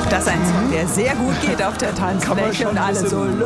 Das ist ein Song, der sehr gut geht auf der Tanzfläche und alle so. Und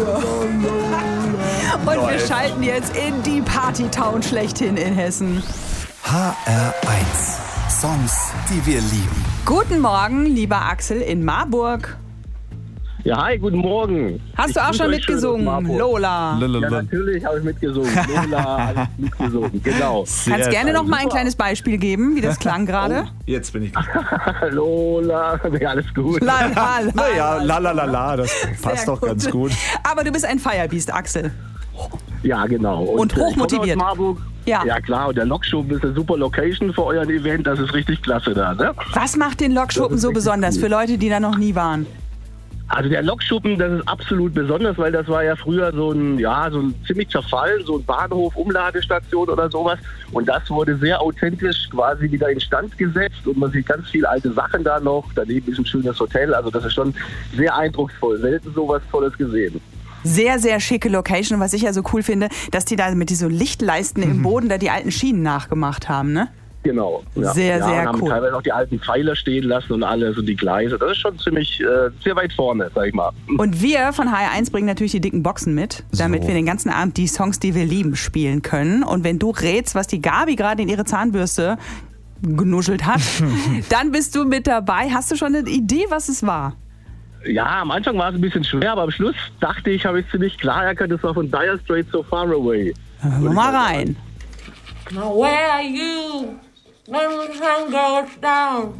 wir schalten jetzt in die Partytown schlechthin in Hessen. HR1. Songs, die wir lieben. Guten Morgen, lieber Axel in Marburg. Ja, hi, guten Morgen. Hast du auch schon mitgesungen, Lola? Ja, natürlich habe ich mitgesungen. Lola, alles mitgesungen, genau. Kannst gerne noch mal ein kleines Beispiel geben, wie das klang gerade? Jetzt bin ich. Lola, ja, alles gut. Naja, la, das passt doch ganz gut. Aber du bist ein Firebeast, Axel. Ja, genau. Und hochmotiviert. Ich komme aus Marburg. Ja, klar. Und der Lokschuppen ist eine super Location für euer Event. Das ist richtig klasse da, ne? Was macht den Lokschuppen so besonders cool für Leute, die da noch nie waren? Also der Lokschuppen, das ist absolut besonders, weil das war ja früher so ein ziemlich zerfallen, so ein Bahnhof, Umladestation oder sowas. Und das wurde sehr authentisch quasi wieder instand gesetzt und man sieht ganz viele alte Sachen da noch. Daneben ist ein schönes Hotel, also das ist schon sehr eindrucksvoll. Selten sowas Tolles gesehen. Sehr, sehr schicke Location. Was ich ja so cool finde, dass die da mit diesen Lichtleisten im Boden da die alten Schienen nachgemacht haben, ne? Genau. Ja. Sehr, sehr haben cool. Teilweise auch die alten Pfeiler stehen lassen und alles und die Gleise. Das ist schon ziemlich sehr weit vorne, sag ich mal. Und wir von HR1 bringen natürlich die dicken Boxen mit, damit wir den ganzen Abend die Songs, die wir lieben, spielen können. Und wenn du rätst, was die Gabi gerade in ihre Zahnbürste genuschelt hat, dann bist du mit dabei. Hast du schon eine Idee, was es war? Ja, am Anfang war es ein bisschen schwer, aber am Schluss dachte ich, habe ich ziemlich klar erkannt, das war von Dire Straits So Far Away. Hören wir mal rein. Now where are you when the sun goes down?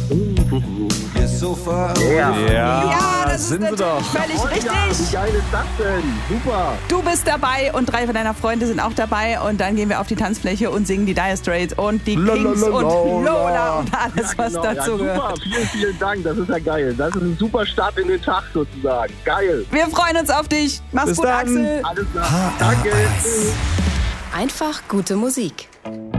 Ja, das sind ist wir doch. völlig Ja, richtig. wie geil ist das denn? Super. Du bist dabei und 3 von deiner Freunde sind auch dabei und dann gehen wir auf die Tanzfläche und singen die Dire Straits und die Kings und Lola und alles, was dazu super. gehört. Vielen Dank, das ist ja geil. Das ist ein super Start in den Tag sozusagen. Geil. Wir freuen uns auf dich. Mach's Bis gut, dann. Axel. Alles klar. Danke. Tschüss. Einfach gute Musik.